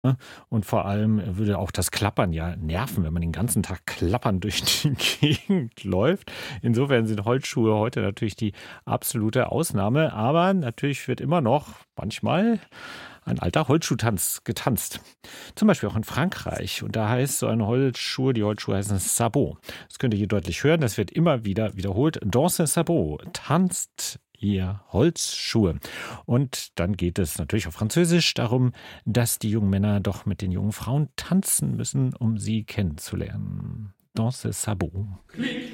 ne? Und vor allem würde auch das Klappern ja nerven, wenn man den ganzen Tag klappernd durch die Gegend läuft. Insofern sind Holzschuhe heute natürlich die absolute Ausnahme, aber natürlich wird immer noch manchmal ein alter Holzschuhtanz getanzt. Zum Beispiel auch in Frankreich. Und da heißt so eine Holzschuhe, die Holzschuhe heißen Sabot. Das könnt ihr hier deutlich hören, das wird immer wieder wiederholt. Danse Sabot, tanzt ihr Holzschuhe. Und dann geht es natürlich auf Französisch darum, dass die jungen Männer doch mit den jungen Frauen tanzen müssen, um sie kennenzulernen. Danse Sabot.